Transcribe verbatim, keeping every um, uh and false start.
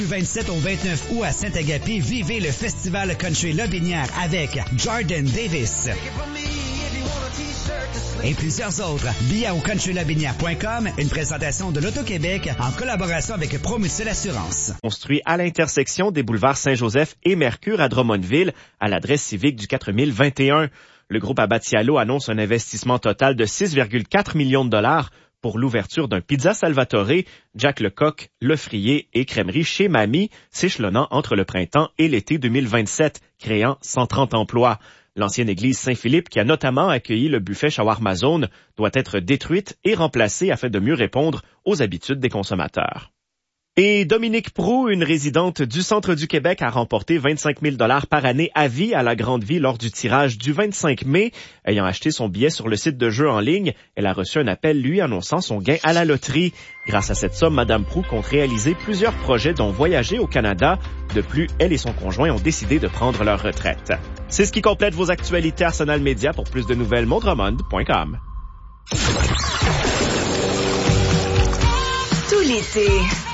Du vingt-sept au vingt-neuf août à Saint-Agapi, vivez le Festival Country Lobinière avec Jordan Davis et plusieurs autres. Billets au country lobinière point com, une présentation de l'Auto-Québec en collaboration avec Promucil Assurance. Construit à l'intersection des boulevards Saint-Joseph et Mercure à Drummondville, à l'adresse civique du quatre mille vingt et un. Le groupe Abatialo annonce un investissement total de six virgule quatre millions de dollars pour l'ouverture d'un Pizza Salvatore, Jack Lecoq, Le Frier et crèmerie chez Mamie, s'échelonnant entre le printemps et l'été deux mille vingt-sept, créant cent trente emplois. L'ancienne église Saint-Philippe, qui a notamment accueilli le buffet Shawarma Zone, doit être détruite et remplacée afin de mieux répondre aux habitudes des consommateurs. Et Dominique Proulx, une résidente du centre du Québec, a remporté vingt-cinq mille dollars par année à vie à la Grande Vie lors du tirage du vingt-cinq mai. Ayant acheté son billet sur le site de jeu en ligne, elle a reçu un appel lui annonçant son gain à la loterie. Grâce à cette somme, Madame Proulx compte réaliser plusieurs projets dont voyager au Canada. De plus, elle et son conjoint ont décidé de prendre leur retraite. C'est ce qui complète vos actualités Arsenal Média. Pour plus de nouvelles, mondremonde point com. Tout l'été,